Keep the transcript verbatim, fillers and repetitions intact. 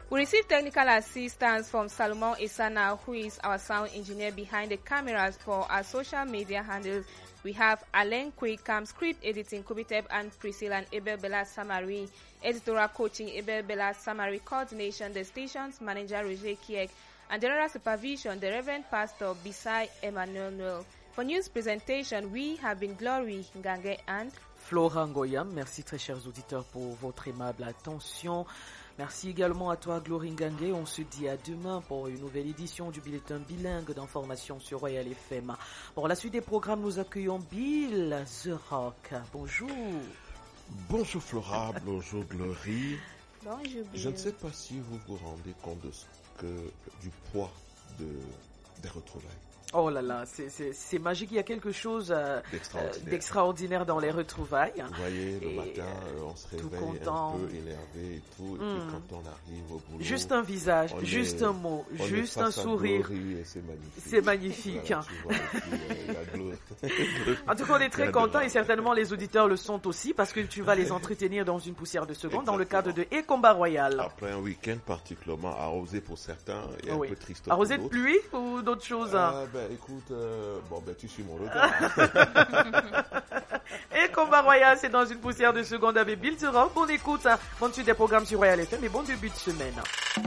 We received technical assistance from Salomon Isana, who is our sound engineer behind the cameras for our social media handles. We have Alain Kwekam, script editing, Kubiteb and Priscilla and Abel Bella Samari, editorial coaching, Abel Bella Samari, coordination, the station's manager, Roger Kiek, and general supervision, the Reverend Pastor Bisai Emmanuel Noel. For news presentation, we have been Glory Ngange and Flora Ngoyam. Merci très chers auditeurs pour votre aimable attention. Merci également à toi Glory Ngange. On se dit à demain pour une nouvelle édition du bulletin bilingue d'information sur Royal F M. Pour la suite des programmes, nous accueillons Bill The Rock. Bonjour. Bonjour Flora, bonjour Glory. Bonjour Bill. Je ne sais pas si vous vous rendez compte de ce que, du poids de, des retrouvailles. Oh là là, c'est, c'est, c'est magique, il y a quelque chose euh, d'extraordinaire. Euh, d'extraordinaire dans les retrouvailles. Vous voyez, le et matin, euh, on se réveille content. un peu énervé et tout, et mm. puis quand on arrive au boulot... Juste un visage, juste est, un mot, juste un sourire. Glory, c'est magnifique. C'est magnifique. Voilà, tu vois, et puis, euh, la gloire. En tout cas, on est très contents et certainement les auditeurs le sont aussi parce que tu vas les entretenir dans une poussière de seconde dans le cadre de E Combat Royal. Après un week-end particulièrement arrosé pour certains et oui. un peu triste arrosé pour d'autres. Arrosé de pluie ou d'autres choses? euh, ben, Écoute... Euh, Bon, ben, tu suis mon regard. Et Combat Royal, c'est dans une poussière de seconde avec Bill Rock. Bonne écoute, hein. Bonne suite des programmes sur Royal F M et bon début de semaine.